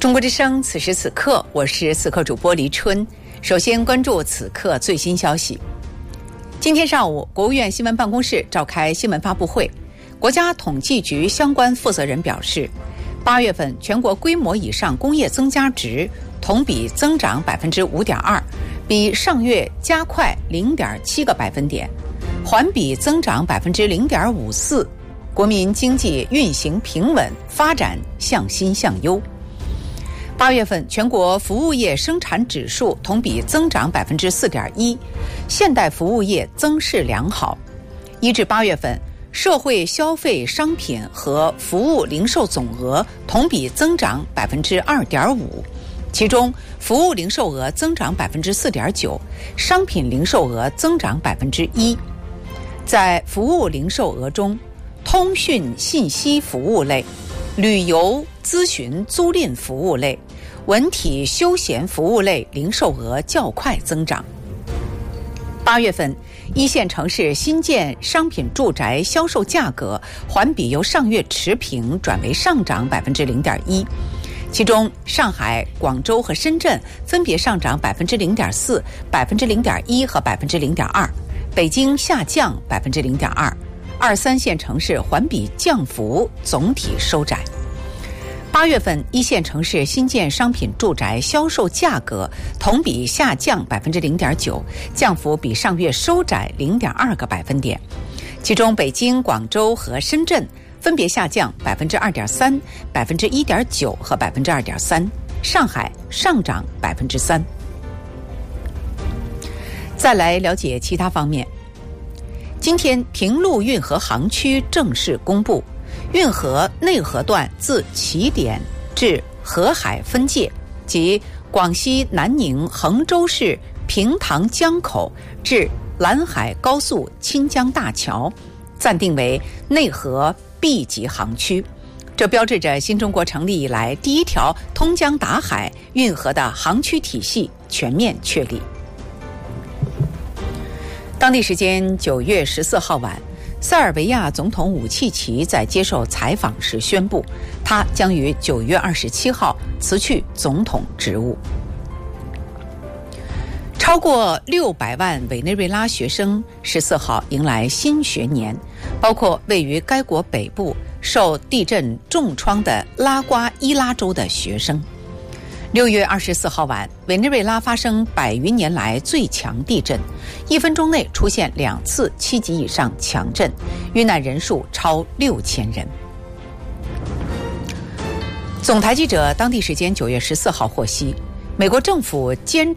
中国之声，此时此刻，我是此刻主播黎春。首先关注此刻最新消息。今天上午，国务院新闻办公室召开新闻发布会，国家统计局相关负责人表示，8月份全国规模以上工业增加值同比增长 5.2%， 比上月加快 0.7个百分点，环比增长 0.54%， 国民经济运行平稳，发展向新向优。8月份全国服务业生产指数同比增长 4.1%， 现代服务业增势良好。1至8月份，社会消费商品和服务零售总额同比增长 2.5%， 其中服务零售额增长 4.9%， 商品零售额增长 1%。 在服务零售额中，通讯信息服务类、旅游咨询租赁服务类、文体休闲服务类零售额较快增长。8月份，一线城市新建商品住宅销售价格环比由上月持平转为上涨 0.1%， 其中上海、广州和深圳分别上涨 0.4%、0.1% 和 0.2%， 北京下降 0.2%， 2、3线城市环比降幅总体收窄。8月份，一线城市新建商品住宅销售价格同比下降 0.9%， 降幅比上月收窄 0.2个百分点。其中北京、广州和深圳分别下降 2.3%、1.9% 和 2.3%， 上海上涨 3%。再来了解其他方面。今天平陆运河航区正式公布，运河内河段自起点至河海分界，即广西南宁衡州市平塘江口至兰海高速钦江大桥，暂定为内河 B 级航区。这标志着新中国成立以来第一条通江达海运河的航区体系全面确立。当地时间9月14号晚，塞尔维亚总统武契奇在接受采访时宣布，他将于9月27号辞去总统职务。超过600万委内瑞拉学生14号迎来新学年，包括位于该国北部受地震重创的拉瓜伊拉州的学生。6月24号晚，委内瑞拉发生100余年来最强地震，1分钟内出现2次7级以上强震，遇难人数超6000人。总台记者当地时间9月14号获悉，美国政府坚